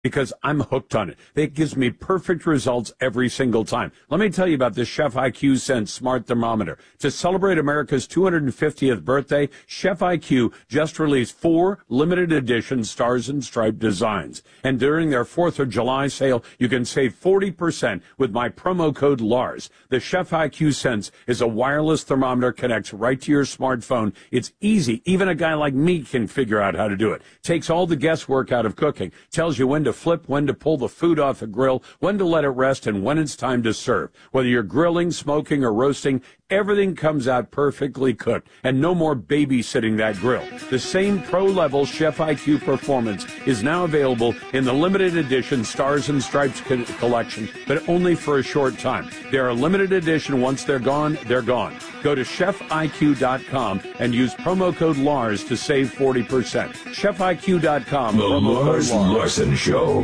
because I'm hooked on it. It gives me perfect results every single time. Let me tell you about this Chef IQ Sense smart thermometer. To celebrate America's 250th birthday, Chef IQ just released 4 limited edition Stars and Stripe designs. And during their 4th of July sale, you can save 40% with my promo code LARS. The Chef IQ Sense is a wireless thermometer, connects right to your smartphone. It's easy. Even a guy like me can figure out how to do it. Takes all the guesswork out of cooking. Tells you when to flip, when to pull the food off the grill, when to let it rest, and when it's time to serve. Whether you're grilling, smoking, or roasting, everything comes out perfectly cooked, and no more babysitting that grill. The same pro-level Chef IQ performance is now available in the limited edition Stars and Stripes collection, but only for a short time. They're a limited edition. Once they're gone, they're gone. Go to chefiq.com and use promo code LARS to save 40%. chefiq.com. The Lars Larson Show.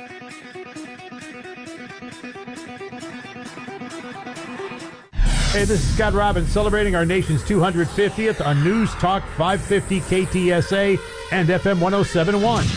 Hey, this is Scott Robbins celebrating our nation's 250th on News Talk 550 KTSA and FM 107.1.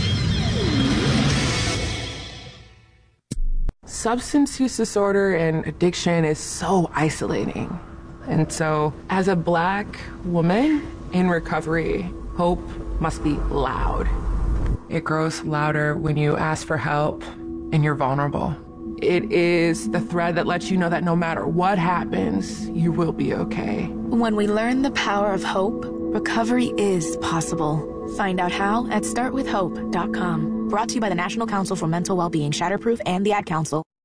Substance use disorder and addiction is so isolating. And so, as a Black woman in recovery, hope must be loud. It grows louder when you ask for help and you're vulnerable. It is the thread that lets you know that no matter what happens, you will be okay. When we learn the power of hope, recovery is possible. Find out how at startwithhope.com. Brought to you by the National Council for Mental Wellbeing, Shatterproof, and the Ad Council.